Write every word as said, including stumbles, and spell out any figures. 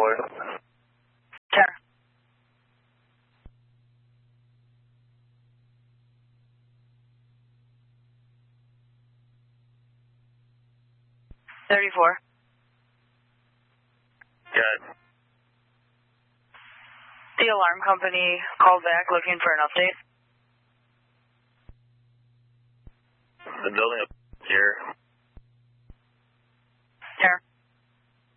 forward. Sure. thirty-four. Good. The alarm company called back looking for an update. The building up here.